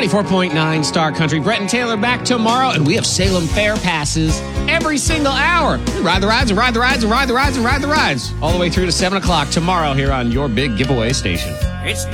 94.9 Star Country. Brett and Taylor back tomorrow, and we have Salem Fair passes every single hour. Ride the rides and ride the rides and ride the rides and ride the rides. All the way through to 7 o'clock tomorrow here on your big giveaway station. It's